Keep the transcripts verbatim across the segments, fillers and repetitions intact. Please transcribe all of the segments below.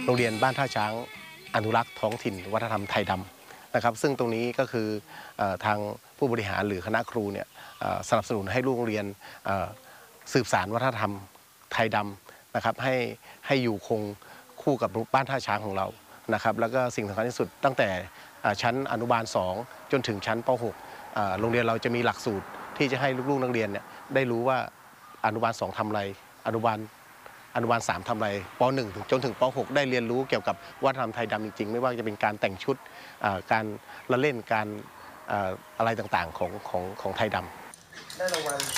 โรงเรียนบ้านท่าช้างอนุรักษ์ท้องถิ่นวัฒนธรรมไทยดำนะครับซึ่งตรงนี้ก็คือทางผู้บริหารหรือคณะครูเนี่ยสนับสนุนให้ลูกโรงเรียนสืบสานวัฒนธรรมไทยดำนะครับให้ให้อยู่คงคู่กับบ้านท่าช้างของเรานะครับแล้วก็สิ่งสำคัญที่สุดตั้งแต่ชั้นอนุบาลสองจนถึงชั้นป หกโรงเรียนเราจะมีหลักสูตรที่จะให้ลูกๆนักเรียนเนี่ยได้รู้ว่าอนุบาลสองทำอะไรอนุบาลอนุบาลสามทำอะไรป หนึ่ง จนถึงป หกได้เรียนรู้เกี่ยวกับวัฒนธรรมไทยดำจริงๆไม่ว่าจะเป็นการแต่งชุดการละเล่นการอะไรต่างๆของของของไทยดำได้รางวัล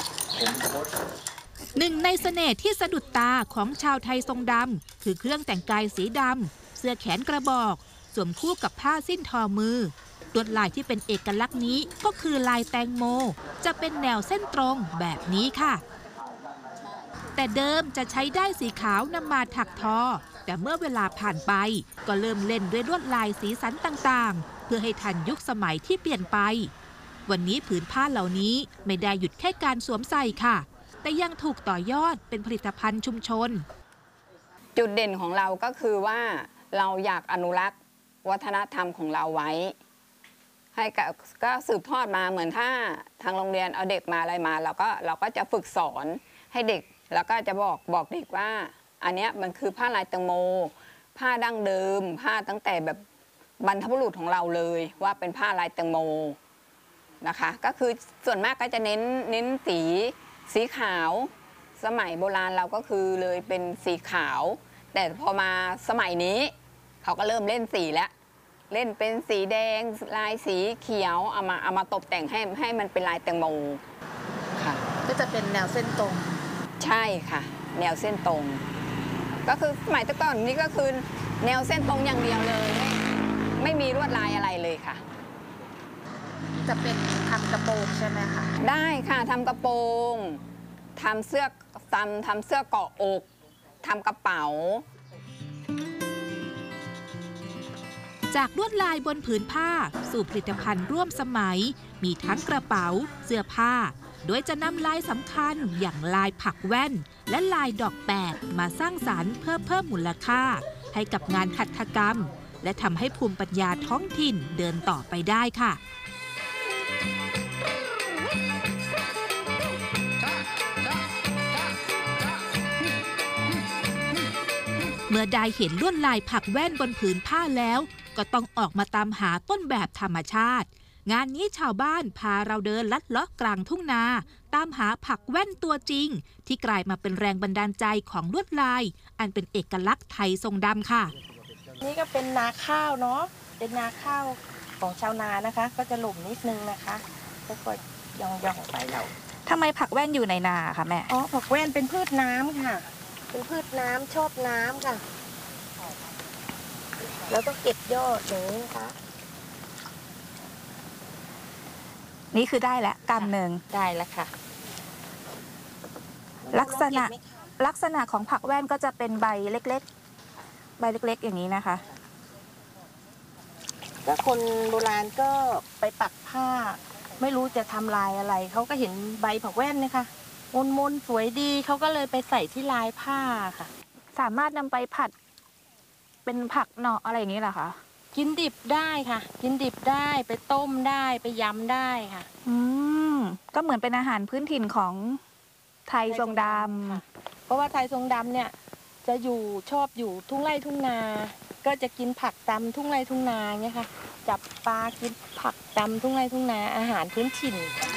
หนึ่งในเสน่ห์ที่สะดุดตาของชาวไทยทรงดำคือเครื่องแต่งกายสีดำเสื้อแขนกระบอกสวมคู่กับผ้าสิ้นทอมือลวดลายที่เป็นเอกลักษณ์นี้ก็คือลายแตงโมจะเป็นแนวเส้นตรงแบบนี้ค่ะแต่เดิมจะใช้ได้สีขาวนำมาถักทอแต่เมื่อเวลาผ่านไปก็เริ่มเล่นด้วยลวดลายสีสันต่างๆเพื่อให้ทันยุคสมัยที่เปลี่ยนไปวันนี้ผืนผ้าเหล่านี้ไม่ได้หยุดแค่การสวมใส่ค่ะแต่ยังถูกต่อยอดเป็นผลิตภัณฑ์ชุมชนจุดเด่นของเราก็คือว่าเราอยากอนุรักษ์วัฒนธรรมของเราไว้ให้ก็สืบทอดมาเหมือนถ้าทางโรงเรียนเอาเด็กมาอะไรมาเราก็เราก็จะฝึกสอนให้เด็กแล้วก็จะบอกบอกเด็กว่าอันนี้มันคือผ้าลายแตงโมผ้าดั้งเดิมผ้าตั้งแต่แบบบรรพบุรุษของเราเลยว่าเป็นผ้าลายแตงโมนะคะก็คือส่วนมากก็จะเน้นเน้นสีสีขาวสมัยโบราณเราก็คือเลยเป็นสีขาวแต่พอมาสมัยนี้เขาก็เริ่มเล่นสีแล้วเล่นเป็นสีแดงลายสีเขียวเอามาเอามาตกแต่งให้ให้มันเป็นลายแตงโมค่ะก็จะเป็นแนวเส้นตรงใช่ค่ะแนวเส้นตรงก็คือสมัยแต่ก่อนนี้ก็คือแนวเส้นตรงอย่างเดียวเลยไม่ไม่มีลวดลายอะไรเลยค่ะจะเป็นทำกระโปรงใช่ไหมคะได้ค่ะทำกระโปรงทำเสื้อทำทำเสื้อเกาะอกทำกระเป๋าจากลวดลายบนผืนผ้าสู่ผลิตภัณฑ์ร่วมสมัยมีทั้งกระเป๋าเสื้อผ้าโดยจะนำลายสำคัญอย่างลายผักแว่นและลายดอกแปดมาสร้างสรรค์เพื่อเพิ่มมูลค่าให้กับงานหัตถกรรมและทำให้ภูมิปัญญาท้องถิ่นเดินต่อไปได้ค่ะเมื่อได้เห็นลวดลายผักแว่นบนผืนผ้าแล้วก็ต้องออกมาตามหาต้นแบบธรรมชาติงานนี้ชาวบ้านพาเราเดินลัดเลาะกลางทุ่งนาตามหาผักแว่นตัวจริงที่กลายมาเป็นแรงบันดาลใจของลวดลายอันเป็นเอกลักษณ์ไทยทรงดำค่ะนี่ก็เป็นนาข้าวเนาะเป็นนาข้าวของชาวนานะคะก็จะหลุมนิดนึงนะคะแล้วก็ย่องย่องไปเราทำไมผักแว่นอยู่ในนาคะแม่อ๋อผักแว่นเป็นพืชน้ำค่ะเป็นพืชน้ำชอบน้ำค่ะแล้วก็เก็บยอดอย่างนี้ค่ะนี่คือได้แล้วกำหนึ่งได้แล้วค่ะลักษณะลักษณะของผักแว่นก็จะเป็นใบเล็กๆใบเล็กๆอย่างนี้นะคะก็คนโบราณก็ไปปักผ้าไม่รู้จะทำลายอะไรเขาก็เห็นใบผักแว่นเนี่ยค่ะมนๆสวยดีเขาก็เลยไปใส่ที่ลายผ้าค่ะสามารถนำไปผัดเป็นผักเนาะอะไรอย่างนี้เหรอคะกินดิบได้ค่ะกินดิบได้ไปต้มได้ไปยำได้ค่ะอืมก็เหมือนเป็นอาหารพื้นถิ่นของไทยทรงดำเพราะว่าไทยทรงดำเนี่ยจะอยู่ชอบอยู่ทุ่งไร่ทุ่งนาก็จะกินผักตำทุ่งไร่ทุ่งนาเนี่ยค่ะจับปลากินผักตำทุ่งไร่ทุ่งนาอาหารพื้นถิ่น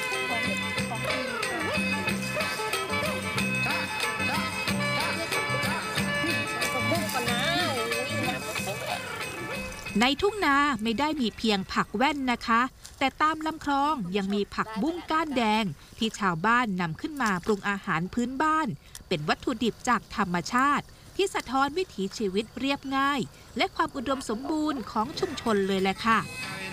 ในทุ่งนาไม่ได้มีเพียงผักแว่นนะคะแต่ตามลำคลองยังมีผักบุ้งก้านแดงที่ชาวบ้านนำขึ้นมาปรุงอาหารพื้นบ้านเป็นวัตถุดิบจากธรรมชาติที่สะท้อนวิถีชีวิตเรียบง่ายและความอุดมสมบูรณ์ของชุมชนเลยแหละค่ะ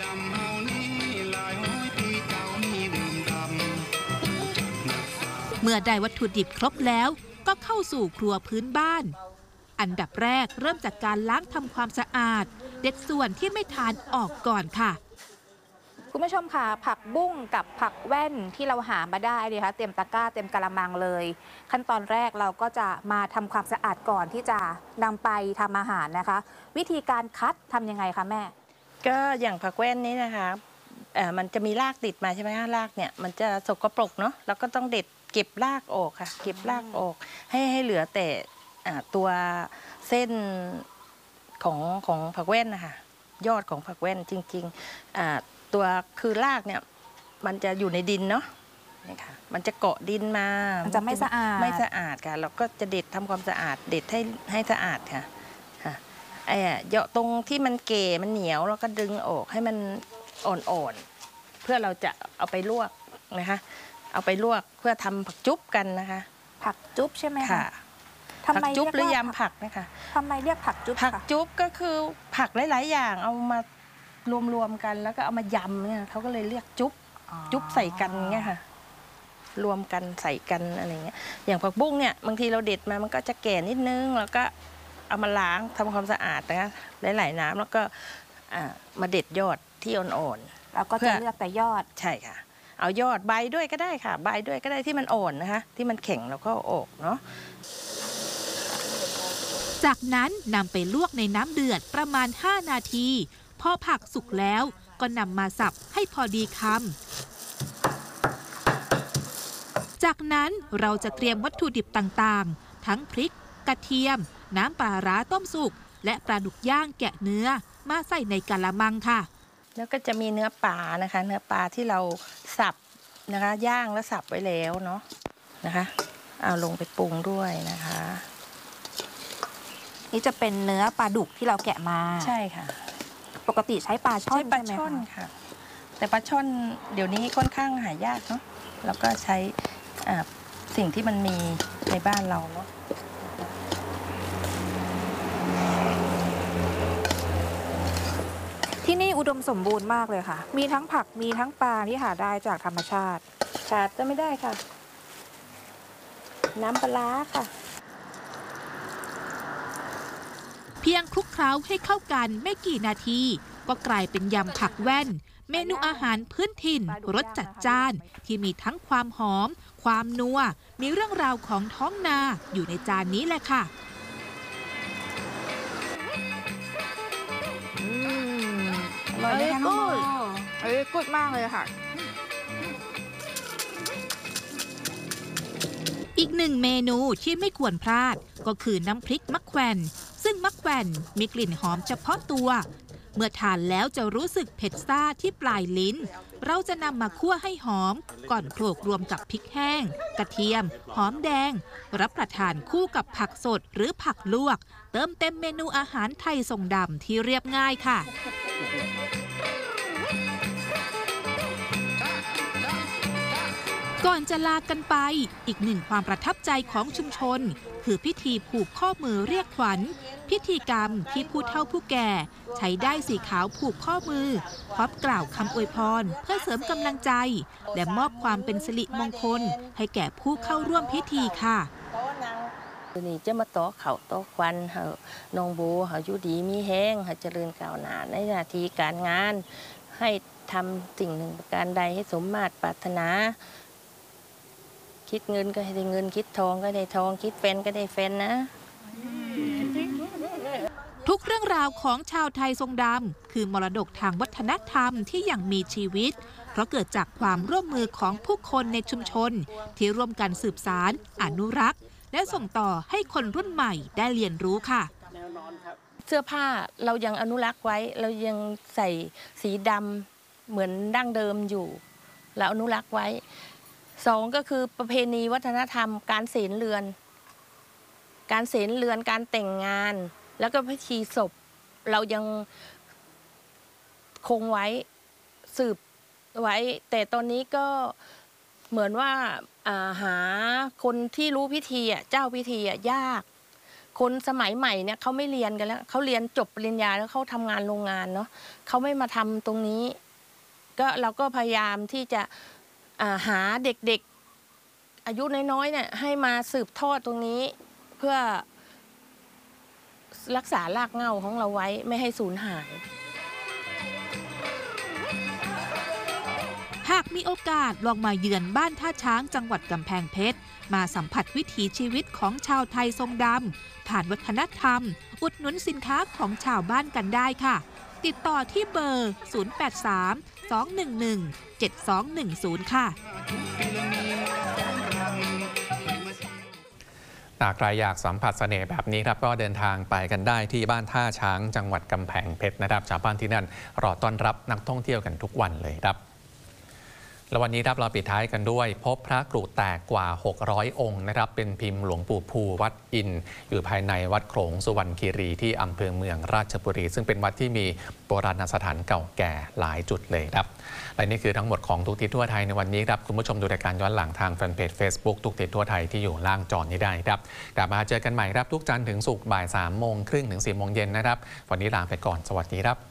เมื่อได้วัตถุดิบครบแล้วก็เข้าสู่ครัวพื้นบ้านอันดับแรกเริ่มจากการล้างทำความสะอาดเด็ดส่วนที่ไม่ทานออกก่อนค่ะคุณผู้ชมค่ะผักบุ้งกับผักแว่นที่เราหามาได้เนี่ยค่ะเต็มตะกร้าเต็มกะละมังเลย ขั้นตอนแรกเราก็จะมาทำความสะอาดก่อนที่จะนำไปทำอาหารนะคะ วิธีการคัดทำยังไงคะแม่ก็อย่างผักแว่นนี้นะคะเอ่อมันจะมีรากติดมาใช่ไหมคะรากเนี่ยมันจะสกปรกเนาะเราก็ต้องเด็ดเก็บรากออกค่ะ เก็บรากออกให้ให้เหลือแต่อ่าตัวเส้นของของผักแว่นนะคะยอดของผักแว่นจริงๆอ่าตัวคือรากเนี่ยมันจะอยู่ในดินเนาะนี่ค่ะมันจะเกาะดินมามันจะไม่สะอาดไม่สะอาดค่ะเราก็จะเด็ดทำความสะอาดเด็ดให้ให้สะอาดค่ะค่ะไอ้เยาะตรงที่มันเก่มันเหนียวแล้วก็ดึงออกให้มันอ่อนๆเพื่อเราจะเอาไปลวกนะคะเอาไปลวกเพื่อทำผักจุ๊บกันนะคะผักจุ๊บใช่ไหมค่ะคะทำผักไมจุ๊บหรืเรีอยกว่ายำผักนะคะทำไมเรียกผักจุ๊บผักคะจุ๊บก็คือผักหลายๆอย่างเอามารวมๆกันแล้วก็เอามายำเนี่ยเขาก็เลยเรียกจุ๊บอ๋อจุ๊บใส่กันเงี้ยค่ะรวมกันใส่กันอะไรเงี้ยอย่างผักบุ้งเนี่ยบางทีเราเด็ดมามันก็จะแก่นิดนึงแล้วก็เอามาล้างทำความสะอาดนะคะหลายๆน้ำแล้วก็อ่ามาเด็ดยอดที่อ่อนแล้วก็เพื่จะอเลือกแต่ยอดๆใช่ค่ะ เอายอดใบด้วยก็ได้ค่ะ ใบด้วยก็ได้ที่มันอ่อนนะคะที่มันแข็งแล้วก็เอาออกเนาะจากนั้นนำไปลวกในน้ำเดือดประมาณ ห้า นาที พอผักสุกแล้วก็นำมาสับให้พอดีคำ จากนั้นเราจะเตรียมวัตถุดิบต่างๆ ทั้งพริก กระเทียม น้ำปลาร้าต้มสุก และปลาดุกย่างแกะเนื้อมาใส่ในกะละมังค่ะแล้วก็จะมีเนื้อปลานะคะ เนื้อปลาที่เราสับนะคะย่างแล้วสับไว้แล้วเนาะนะคะเอาลงไปปรุงด้วยนะคะนี่จะเป็นเนื้อปลาดุกที่เราแกะมาใช่ค่ะปกติใช้ปลาช่อนใช้ปลาใช่ไหมช่อนคะค่ะ แต่ปลาช่อนเดี๋ยวนี้ค่อนข้างหายากเนาะแล้วก็ใช้อ่าสิ่งที่มันมีในบ้านเราเนาะที่นี่อุดมสมบูรณ์มากเลยค่ะ มีทั้งผักมีทั้งปลาที่หาได้จากธรรมชาติขาดจะไม่ได้ค่ะ น้ำปลาร้าค่ะเพียงคลุกเคล้าให้เข้ากันไม่กี่นาที ก็กลายเป็นยำผักแว่น เมนูอาหารพื้นถิ่นรสจัดจ้าน ที่มีทั้งความหอม ความนัว มีเรื่องราวของท้องนาอยู่ในจานนี้แหละค่ะอร่อยไหมคะน้องโมเอ้ยกุดมากเลยค่ะ อีกหนึ่งเมนูที่ไม่ควรพลาดก็คือน้ำพริกมะแขวนซึ่งมะแขวนมีกลิ่นหอมเฉพาะตัว เมื่อทานแล้วจะรู้สึกเผ็ดซ่าที่ปลายลิ้น เราจะนำมาคั่วให้หอม ก่อนโขลกรวมกับพริกแห้ง กระเทียม หอมแดง รับประทานคู่กับผักสดหรือผักลวก เติมเต็มเมนูอาหารไทยทรงดำที่เรียบง่ายค่ะ ก่อนจะลากันไป อีกหนึ่งความประทับใจของชุมชน คือพิธีผูกข้อมือเรียกขวัญ พิธีกรรมที่ผู้เฒ่าผู้แก่ ใช้ด้ายสีขาวผูกข้อมือพร้อมกล่าวคำอวยพรเพื่อเสริมกำลังใจ และมอบความเป็นสิริมงคล ให้แก่ผู้เข้าร่วมพิธีค่ะตัวนี้จะมาต่อเขาต่อควันเฮาน้องโบเฮาอยู่ดีมีแห้งเฮาเจริญก้าวหน้าในหน้าที่การงาน ให้ทำสิ่งหนึ่งประการใดให้สมมาตรปรารถนา คิดเงินก็ให้ได้เงินคิดทองก็ได้ทองคิดแฟนก็ได้แฟนนะทุกเรื่องราวของชาวไทยทรงดำคือมรดกทางวัฒนธรรมที่ยังมีชีวิต เพราะเกิดจากความร่วมมือของผู้คนในชุมชน ที่ร่วมกันสืบสารอนุรักษ์ และส่งต่อให้คนรุ่นใหม่ได้เรียนรู้ค่ะเสื้อผ้าเรายังอนุรักษ์ไว้เรายังใส่สีดำเหมือนดั้งเดิมอยู่เราอนุรักษ์ไว้สองก็คือประเพณีวัฒนธรรม การเสนเรือน การเสนเรือนการแต่งงาน แล้วก็พิธีศพเรายังคงไว้สืบไว้ แต่ตอนนี้ก็เหมือนว่าอ่าหาคนที่รู้พิธีอ่ะเจ้าพิธีอ่ะยาก คนสมัยใหม่เนี่ยเขาไม่เรียนกันแล้วเขาเรียนจบปริญญาแล้วเขาทำงานโรงงานเนาะเขาไม่มาทำตรงนี้ ก็เราก็พยายามที่จะอ่าหาเด็กๆอายุน้อยๆเนี่ยให้มาสืบทอดตรงนี้ เพื่อรักษารากเหง้าของเราไว้ไม่ให้สูญหายมีโอกาสลองมาเยือนบ้านท่าช้างจังหวัดกำแพงเพชรมาสัมผัสวิถีชีวิตของชาวไทยทรงดำผ่านวัฒนธรรมอุดหนุนสินค้าของชาวบ้านกันได้ค่ะติดต่อที่เบอร์ ศูนย์ แปด สาม สอง หนึ่ง หนึ่ง เจ็ด สอง หนึ่ง ศูนย์ ค่ะหากใครอยากสัมผัสเสน่ห์แบบนี้ครับก็เดินทางไปกันได้ที่บ้านท่าช้างจังหวัดกำแพงเพชรนะครับชาวบ้านที่นั่นรอต้อนรับนักท่องเที่ยวกันทุกวันเลยครับและวันนี้ครับเราปิดท้ายกันด้วยพบพระกรุแตกกว่าหกร้อยองค์นะครับเป็นพิมพ์หลวงปู่ภูวัดอินอยู่ภายในวัดโขลงสุวรรณคีรีที่อำเภอเมืองราชบุรีซึ่งเป็นวัดที่มีโบราณสถานเก่าแก่หลายจุดเลยครับและนี่คือทั้งหมดของทุกทิศทั่วไทยในวันนี้ครับคุณผู้ชมดูรายการย้อนหลังทางแฟนเพจ Facebook ทุกทิศทั่วไทยที่อยู่ล่างจอนี้ได้ครับกลับมาเจอกันใหม่ครับทุกจันทร์ถึงศุกร์บ่ายสามโมงครึ่งถึงสี่โมงเย็นนะครับวันนี้ลาไปก่อนสวัสดีครับ